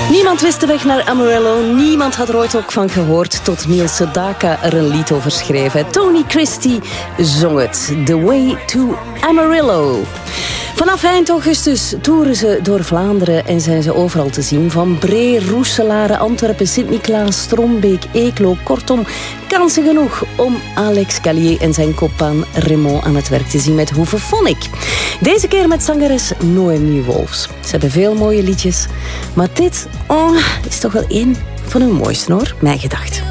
Niemand wist de weg naar Amarillo. Niemand had er ooit ook van gehoord. Tot Neil Sedaka er een lied over schreef. Tony Christie zong het. The Way to Amarillo. Vanaf eind augustus toeren ze door Vlaanderen en zijn ze overal te zien. Van Bree, Roeselare, Antwerpen, Sint-Niklaas, Strombeek, Eeklo. Kortom, kansen genoeg om Alex Calier en zijn compaan Raymond aan het werk te zien met Hoevefonic. Deze keer met zangeres Noémie Wolfs. Ze hebben veel mooie liedjes, maar dit is toch wel één van hun mooiste hoor, mij gedacht.